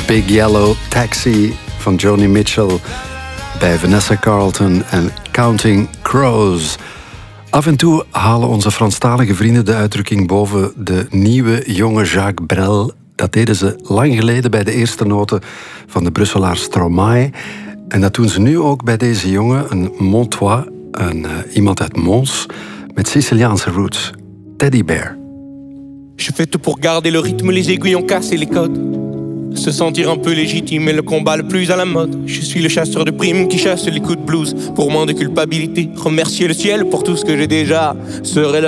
Big Yellow Taxi van Joni Mitchell bij Vanessa Carlton en Counting Crows. Af en toe halen onze Franstalige vrienden de uitdrukking boven de nieuwe jonge Jacques Brel. Dat deden ze lang geleden bij de eerste noten van de Brusselaar Stromae. En dat doen ze nu ook bij deze jongen, een Montois, iemand uit Mons, met Siciliaanse roots. Teddy Bear. Je fais tout pour garder le rythme, les aiguilles ont cassé les codes. Se sentir un peu légitime est le combat le plus à la mode. Je suis le chasseur de primes qui chasse les coups de blues. Pour moins de culpabilité, remercier le ciel pour tout ce que j'ai déjà. Serait